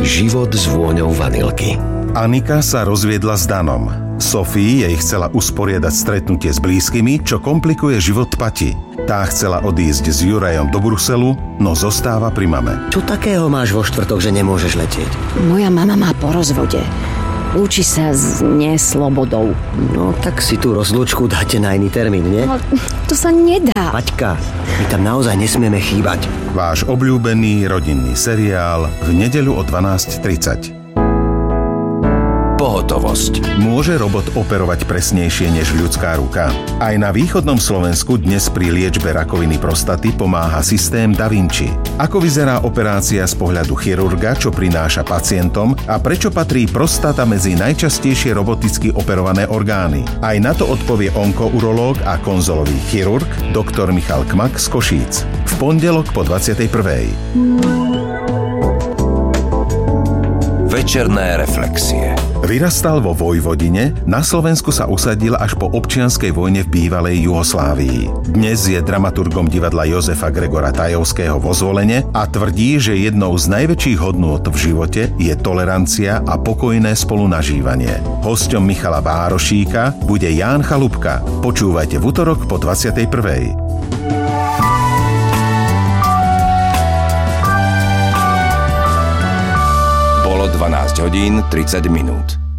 život s vôňou vanilky. Anika sa rozviedla s Danom. Sophie jej chcela usporiadať stretnutie s blízkymi, čo komplikuje život Pati. Tá chcela odísť s Jurajom do Bruselu, no zostáva pri mame. Čo takého máš vo štvrtok, že nemôžeš letieť? Moja mama má po rozvode. Učí sa s neslobodou. No tak si tú rozlúčku dáte na iný termín, nie? No, to sa nedá. Paťka, my tam naozaj nesmieme chýbať. Váš obľúbený rodinný seriál v nedeľu o 12:30. Pohotovosť. Môže robot operovať presnejšie než ľudská ruka? Aj na východnom Slovensku dnes pri liečbe rakoviny prostaty pomáha systém Da Vinci. Ako vyzerá operácia z pohľadu chirurga, čo prináša pacientom a prečo patrí prostata medzi najčastejšie roboticky operované orgány? Aj na to odpovie onkourológ a konzolový chirurg dr. Michal Kmak z Košíc. V pondelok po 21:00. Večerné reflexie. Vyrastal vo Vojvodine, na Slovensku sa usadil až po občianskej vojne v bývalej Juhoslávii. Dnes je dramaturgom divadla Jozefa Gregora Tajovského vo Zvolene a tvrdí, že jednou z najväčších hodnôt v živote je tolerancia a pokojné spolunažívanie. Hosťom Michala Bárošíka bude Ján Chalupka. Počúvajte v utorok po 21:00. Bolo 12 hodín 30 minút.